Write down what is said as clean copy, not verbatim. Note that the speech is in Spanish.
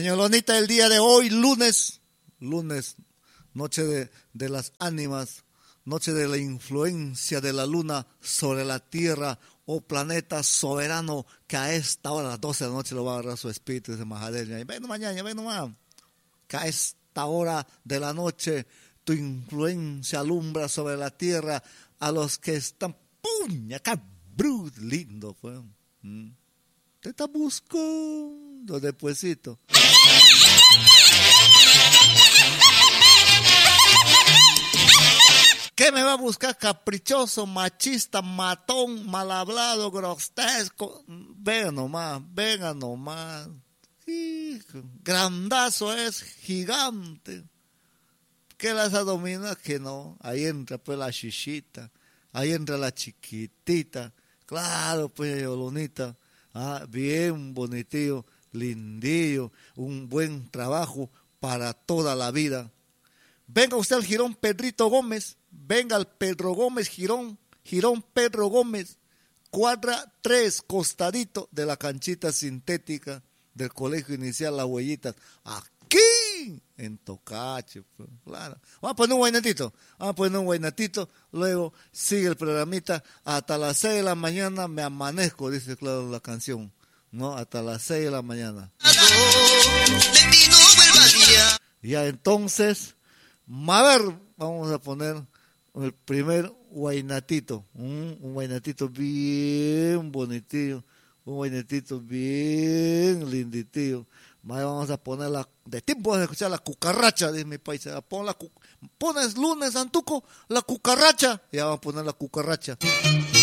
Mañolonita el día de hoy, lunes, noche de las ánimas, noche de la influencia de la luna sobre la tierra, oh planeta soberano, que a esta hora, a las 12 de la noche, lo va a agarrar su espíritu de Mahadev. Y ven mañana, ven nomás, que a esta hora de la noche, tu influencia alumbra sobre la tierra a los que están, ¡pum! Acá, brut, lindo, pues. Te está buscando despuesito. ¿Qué me va a buscar? Caprichoso, machista, matón, mal hablado, grotesco. Venga nomás. Hijo, grandazo es, gigante. ¿Qué las domina? Que no. Ahí entra pues la chichita, ahí entra la chiquitita. Claro, pues, Yolonita. Bien bonitillo, lindillo, un buen trabajo para toda la vida. Venga usted al Girón Pedrito Gómez, venga al Pedro Gómez Girón Pedro Gómez, cuadra 3, costadito de la canchita sintética del Colegio Inicial Las Huellitas, aquí en Tocache, pues, claro. Vamos a poner un guainatito, luego sigue el programita, hasta las 6 de la mañana me amanezco, dice claro la canción, ¿no? Hasta las 6 de la mañana. Ya entonces, a ver, vamos a poner el primer guainatito, un guainatito bien bonitillo, un guainatito bien linditillo. Vamos a poner de tiempo vas a escuchar la cucaracha, dice mi país. Pones lunes, Antuco, la cucaracha. Ya vamos a poner la cucaracha.